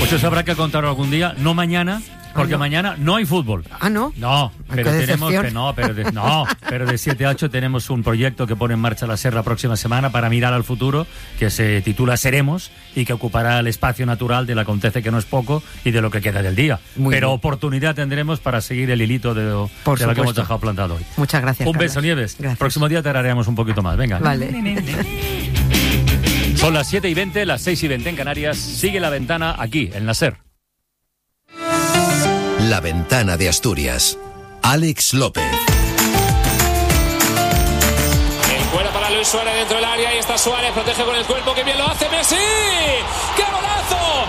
Pues eso habrá que contarlo algún día, no mañana, porque mañana no hay fútbol. Ah, ¿no? No, pero tenemos pero de 7 a 8 tenemos un proyecto que pone en marcha la SER la próxima semana para mirar al futuro, que se titula Seremos y que ocupará el espacio natural del acontece que no es poco y de lo que queda del día. Pero oportunidad tendremos para seguir el hilito de lo que hemos dejado plantado hoy. Muchas gracias, Un beso, Nieves. Gracias. Próximo día te haremos un poquito más. Venga. Vale. Son las 7:20, las 6:20 en Canarias. Sigue La Ventana aquí, en la SER. La Ventana de Asturias. Alex López. El cuero para Luis Suárez dentro del área. Ahí está Suárez, protege con el cuerpo. ¡Qué bien lo hace Messi! ¡Qué golazo!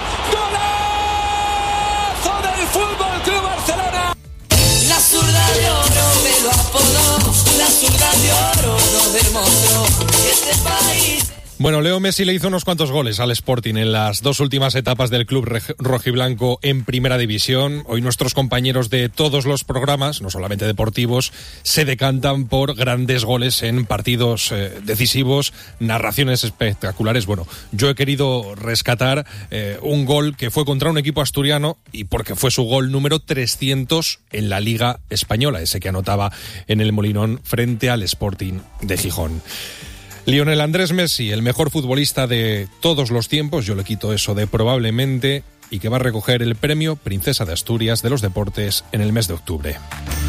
¡Golazo del Fútbol Club Barcelona! La zurda de oro me lo apodó. La zurda de oro nos demostró que este país... Bueno, Leo Messi le hizo unos cuantos goles al Sporting en las 2 últimas etapas del club rojiblanco en Primera División. Hoy nuestros compañeros de todos los programas, no solamente deportivos, se decantan por grandes goles en partidos decisivos, narraciones espectaculares. Bueno, yo he querido rescatar un gol que fue contra un equipo asturiano y porque fue su gol número 300 en la Liga Española, ese que anotaba en el Molinón frente al Sporting de Gijón. Lionel Andrés Messi, el mejor futbolista de todos los tiempos, yo le quito eso de probablemente, y que va a recoger el premio Princesa de Asturias de los Deportes en el mes de octubre.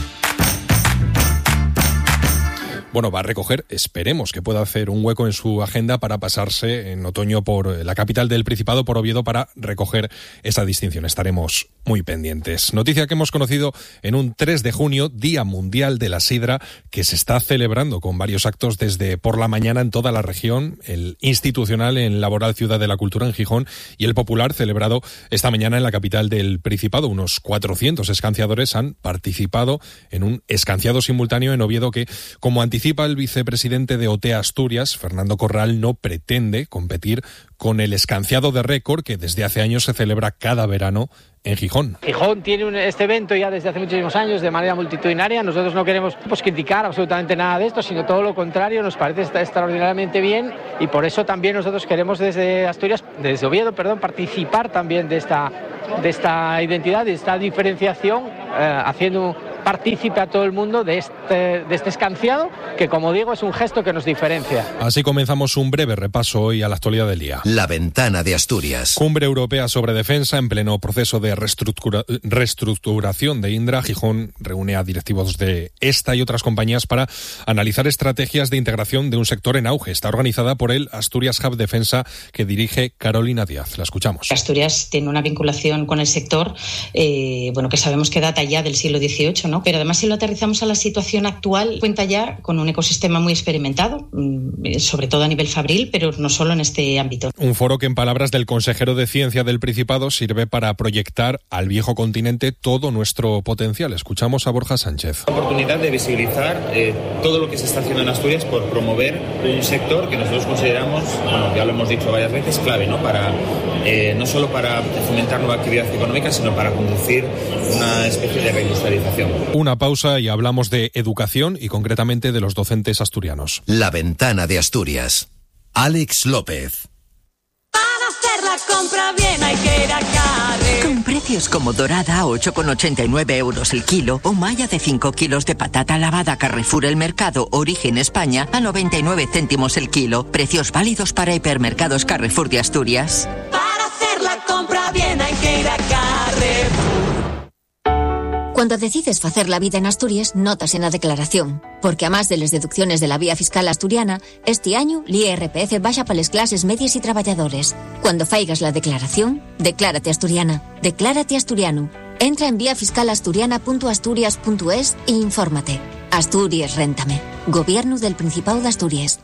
Bueno, va a recoger, esperemos que pueda hacer un hueco en su agenda para pasarse en otoño por la capital del Principado, por Oviedo, para recoger esa distinción. Estaremos muy pendientes. Noticia que hemos conocido en un 3 de junio, Día Mundial de la Sidra, que se está celebrando con varios actos desde por la mañana en toda la región, el institucional en Laboral Ciudad de la Cultura en Gijón y el popular celebrado esta mañana en la capital del Principado. Unos 400 escanciadores han participado en un escanciado simultáneo en Oviedo que, como anticipa el vicepresidente de OTEA Asturias, Fernando Corral, no pretende competir con el escanciado de récord que desde hace años se celebra cada verano en Gijón. Gijón tiene este evento ya desde hace muchísimos años de manera multitudinaria. Nosotros no queremos criticar absolutamente nada de esto, sino todo lo contrario, nos parece extraordinariamente bien y por eso también nosotros queremos desde Asturias, desde Oviedo, participar también de esta identidad, de esta diferenciación, haciendo partícipe a todo el mundo de este escanciado, que como digo es un gesto que nos diferencia. Así comenzamos un breve repaso hoy a la actualidad del día. La Ventana de Asturias. Cumbre Europea sobre Defensa en pleno proceso de reestructuración de Indra. Gijón reúne a directivos de esta y otras compañías para analizar estrategias de integración de un sector en auge. Está organizada por el Asturias Hub Defensa que dirige Carolina Díaz. La escuchamos. Asturias tiene una vinculación con el sector, que sabemos que data ya del siglo XVIII, ¿no? Pero además, si lo aterrizamos a la situación actual, cuenta ya con un ecosistema muy experimentado, sobre todo a nivel fabril, pero no solo en este ámbito. Un foro que, en palabras del consejero de Ciencia del Principado, sirve para proyectar al viejo continente todo nuestro potencial. Escuchamos a Borja Sánchez. La oportunidad de visibilizar todo lo que se está haciendo en Asturias por promover un sector que nosotros consideramos, ya lo hemos dicho varias veces, clave, ¿no? Para no solo para fomentar nueva actividad económica, sino para conducir una especie de reindustrialización. Una pausa y hablamos de educación y concretamente de los docentes asturianos. La Ventana de Asturias. Alex López. Para hacer la compra bien hay que ir a Carre. Con precios como Dorada a 8,89 € el kilo o Maya de 5 kilos de patata lavada Carrefour El Mercado Origen España a 99 céntimos el kilo. Precios válidos para hipermercados Carrefour de Asturias. Para hacer la compra bien hay que ir a Carrefour. Cuando decides facer la vida en Asturias, notas en la declaración. Porque a más de las deducciones de la vía fiscal asturiana, este año l'IRPF baja para las clases medias y trabajadores. Cuando faigas la declaración, declárate asturiana. Declárate asturiano. Entra en viafiscalasturiana.asturias.es e infórmate. Asturias, réntame. Gobierno del Principado de Asturias.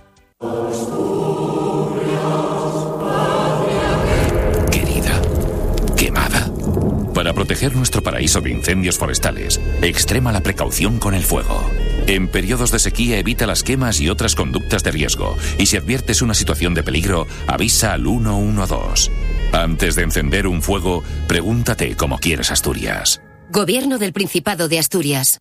Querida, quemada. Para proteger nuestro paraíso de incendios forestales, extrema la precaución con el fuego. En periodos de sequía evita las quemas y otras conductas de riesgo. Y si adviertes una situación de peligro, avisa al 112. Antes de encender un fuego, pregúntate cómo quieres Asturias. Gobierno del Principado de Asturias.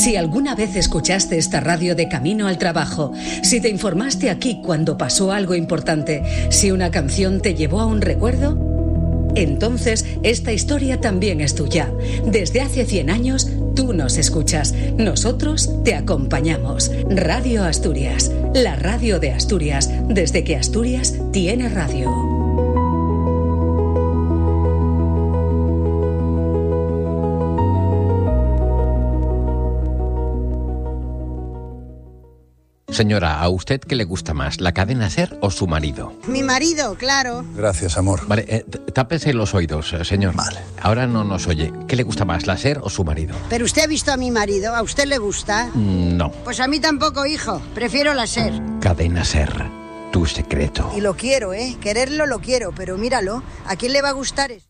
Si alguna vez escuchaste esta radio de camino al trabajo, si te informaste aquí cuando pasó algo importante, si una canción te llevó a un recuerdo, entonces esta historia también es tuya. Desde hace 100 años, tú nos escuchas. Nosotros te acompañamos. Radio Asturias, la radio de Asturias, desde que Asturias tiene radio. Señora, ¿a usted qué le gusta más, la cadena SER o su marido? Mi marido, claro. Gracias, amor. Vale, tápese los oídos, señor. Vale. Ahora no nos oye. ¿Qué le gusta más, la SER o su marido? ¿Pero usted ha visto a mi marido? ¿A usted le gusta? No. Pues a mí tampoco, hijo. Prefiero la SER. Cadena SER, tu secreto. Y lo quiero, Quererlo lo quiero, pero míralo. ¿A quién le va a gustar eso?